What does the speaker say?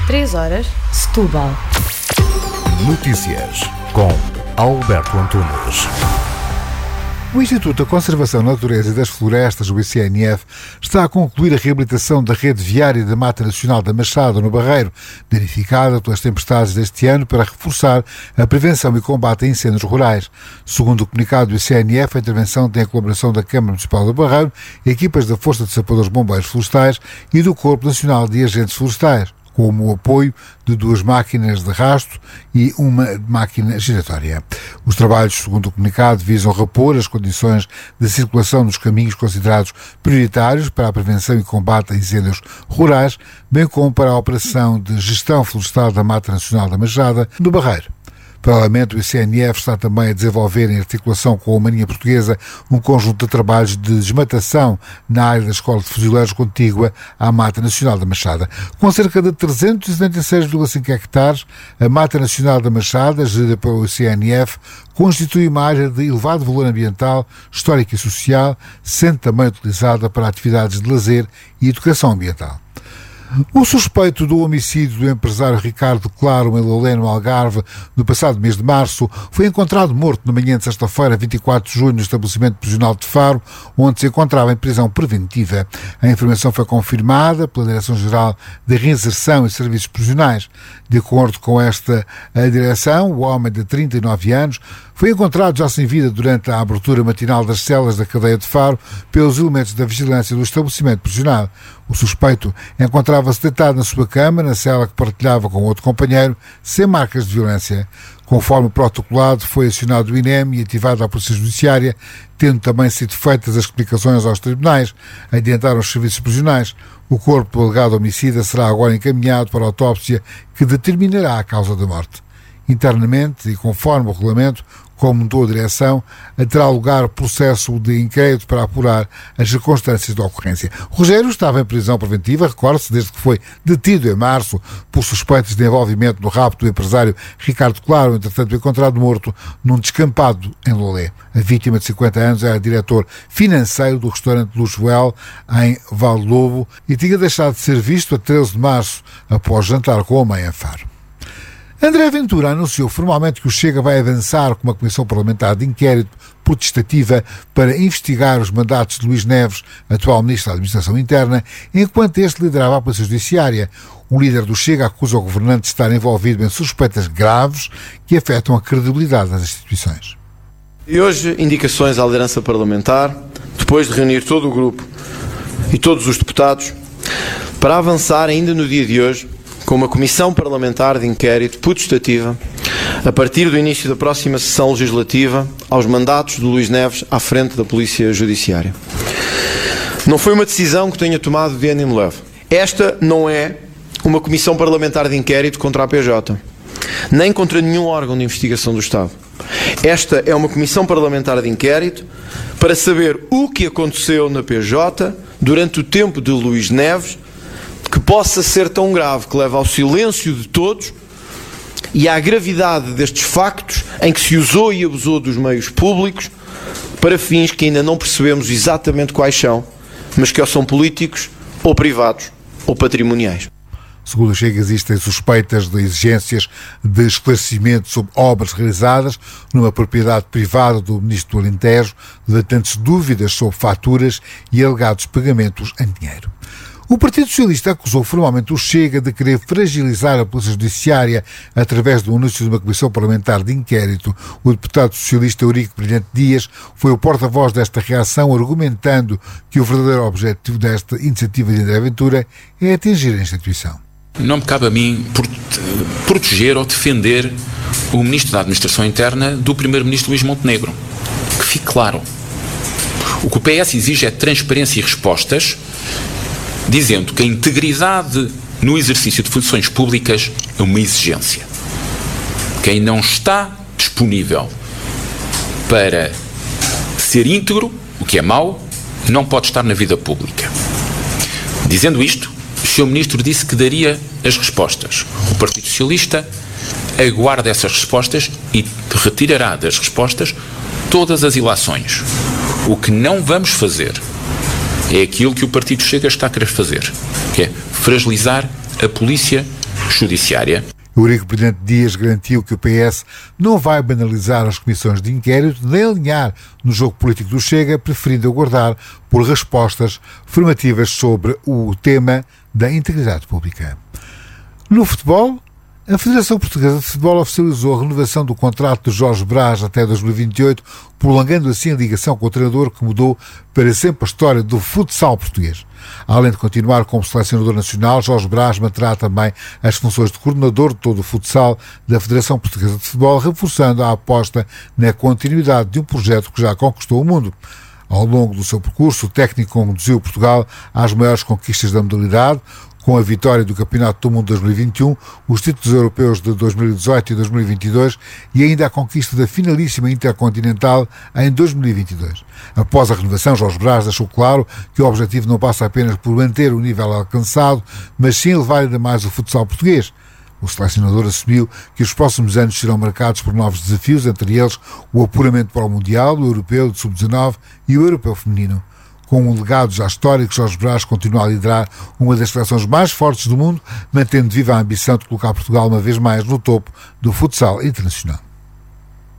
3 horas, Setúbal. Notícias com Alberto Antunes. O Instituto da Conservação da Natureza e das Florestas, o ICNF, está a concluir a reabilitação da rede viária da Mata Nacional da Machada, no Barreiro, danificada pelas tempestades deste ano, para reforçar a prevenção e combate a incêndios rurais. Segundo o comunicado do ICNF, a intervenção tem a colaboração da Câmara Municipal do Barreiro, equipas da Força de Sapadores Bombeiros Florestais e do Corpo Nacional de Agentes Florestais, como o apoio de 2 máquinas de rasto e uma máquina giratória. Os trabalhos, segundo o comunicado, visam repor as condições de circulação nos caminhos considerados prioritários para a prevenção e combate a incêndios rurais, bem como para a operação de gestão florestal da Mata Nacional da Machada, no Barreiro. Paralelamente, o ICNF está também a desenvolver, em articulação com a Marinha Portuguesa, um conjunto de trabalhos de desmatação na área da Escola de Fuzileiros contígua à Mata Nacional da Machada. Com cerca de 376,5 hectares, a Mata Nacional da Machada, gerida pelo ICNF, constitui uma área de elevado valor ambiental, histórico e social, sendo também utilizada para atividades de lazer e educação ambiental. O suspeito do homicídio do empresário Ricardo Claro em Lolé, no Algarve, no passado mês de março, foi encontrado morto na manhã de sexta-feira, 24 de junho, no estabelecimento prisional de Faro, onde se encontrava em prisão preventiva. A informação foi confirmada pela Direção-Geral de Reinserção e Serviços Prisionais. De acordo com esta direção, o homem de 39 anos foi encontrado já sem vida durante a abertura matinal das celas da cadeia de Faro pelos elementos da vigilância do estabelecimento prisional. O suspeito encontrava-se deitado na sua cama, na cela que partilhava com outro companheiro, sem marcas de violência. Conforme o protocolado, foi acionado o INEM e ativada a Polícia Judiciária, tendo também sido feitas as comunicações aos tribunais, adiantaram os serviços prisionais. O corpo do alegado homicida será agora encaminhado para a autópsia, que determinará a causa da morte. Internamente, e conforme o regulamento, como mudou a direção, terá lugar processo de inquérito para apurar as circunstâncias da ocorrência. Rogério estava em prisão preventiva, recorde-se, desde que foi detido em março por suspeitos de envolvimento no rapto do empresário Ricardo Claro, entretanto encontrado morto num descampado em Lolé. A vítima, de 50 anos, era diretor financeiro do restaurante Luxuel, em Val Lobo, e tinha deixado de ser visto a 13 de março, após jantar com a mãe em Faro. André Ventura anunciou formalmente que o Chega vai avançar com uma comissão parlamentar de inquérito protestativa para investigar os mandatos de Luís Neves, atual Ministro da Administração Interna, enquanto este liderava a Polícia Judiciária. O líder do Chega acusa o governante de estar envolvido em suspeitas graves que afetam a credibilidade das instituições. E hoje, indicações à liderança parlamentar, depois de reunir todo o grupo e todos os deputados, para avançar ainda no dia de hoje com uma comissão parlamentar de inquérito putestativa, a partir do início da próxima sessão legislativa, aos mandatos de Luís Neves à frente da Polícia Judiciária. Não foi uma decisão que tenha tomado de ânimo leve. Esta não é uma comissão parlamentar de inquérito contra a PJ, nem contra nenhum órgão de investigação do Estado. Esta é uma comissão parlamentar de inquérito para saber o que aconteceu na PJ durante o tempo de Luís Neves, que possa ser tão grave que leva ao silêncio de todos e à gravidade destes factos em que se usou e abusou dos meios públicos para fins que ainda não percebemos exatamente quais são, mas que ou são políticos, ou privados, ou patrimoniais. Segundo o Chega, existem suspeitas de exigências de esclarecimento sobre obras realizadas numa propriedade privada do Ministro do Alentejo, latentes dúvidas sobre faturas e alegados pagamentos em dinheiro. O Partido Socialista acusou formalmente o Chega de querer fragilizar a Polícia Judiciária através do anúncio de uma comissão parlamentar de inquérito. O deputado socialista Eurico Brilhante Dias foi o porta-voz desta reação, argumentando que o verdadeiro objetivo desta iniciativa de André Ventura é atingir a instituição. Não me cabe a mim proteger ou defender o Ministro da Administração Interna do Primeiro-Ministro Luís Montenegro. Que fique claro. O que o PS exige é transparência e respostas, dizendo que a integridade no exercício de funções públicas é uma exigência. Quem não está disponível para ser íntegro, o que é mau, não pode estar na vida pública. Dizendo isto, o Sr. Ministro disse que daria as respostas. O Partido Socialista aguarda essas respostas e retirará das respostas todas as ilações. O que não vamos fazer é aquilo que o Partido Chega está a querer fazer, que é fragilizar a Polícia judiciária. Eurico Brilhante Dias garantiu que o PS não vai banalizar as comissões de inquérito nem alinhar no jogo político do Chega, preferindo aguardar por respostas afirmativas sobre o tema da integridade pública. No futebol, a Federação Portuguesa de Futebol oficializou a renovação do contrato de Jorge Brás até 2028, prolongando assim a ligação com o treinador que mudou para sempre a história do futsal português. Além de continuar como selecionador nacional, Jorge Brás manterá também as funções de coordenador de todo o futsal da Federação Portuguesa de Futebol, reforçando a aposta na continuidade de um projeto que já conquistou o mundo. Ao longo do seu percurso, o técnico conduziu Portugal às maiores conquistas da modalidade, com a vitória do Campeonato do Mundo 2021, os títulos europeus de 2018 e 2022 e ainda a conquista da finalíssima intercontinental em 2022. Após a renovação, Jorge Brás deixou claro que o objetivo não passa apenas por manter o nível alcançado, mas sim levar ainda mais o futsal português. O selecionador assumiu que os próximos anos serão marcados por novos desafios, entre eles o apuramento para o Mundial, o Europeu de Sub-19 e o Europeu Feminino. Com um legado já histórico, Jorge Brás continua a liderar uma das seleções mais fortes do mundo, mantendo viva a ambição de colocar Portugal uma vez mais no topo do futsal internacional.